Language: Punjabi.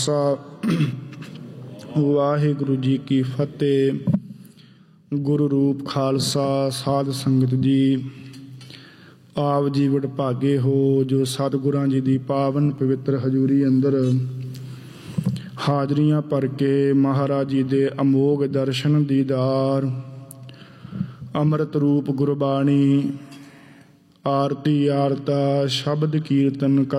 ਵਾਹਿਗੁਰੂ ਜੀ ਕੀ ਫਤਿਹ। ਗੁਰੂ ਰੂਪ ਖਾਲਸਾ ਸਾਧ ਸੰਗਤ ਜੀ, ਆਪ ਜੀ ਵਡਭਾਗੇ ਹੋ ਜੋ ਸਤਿਗੁਰਾਂ ਜੀ ਦੀ ਪਾਵਨ ਪਵਿੱਤਰ ਹਜ਼ੂਰੀ ਅੰਦਰ ਹਾਜ਼ਰੀਆਂ ਭਰ ਕੇ ਮਹਾਰਾਜ ਜੀ ਦੇ ਅਮੋਘ ਦਰਸ਼ਨ ਦੀਦਾਰ, ਅੰਮ੍ਰਿਤ ਰੂਪ ਗੁਰਬਾਣੀ, ਆਰਤੀ ਆਰਤਾ, ਸ਼ਬਦ ਕੀਰਤਨ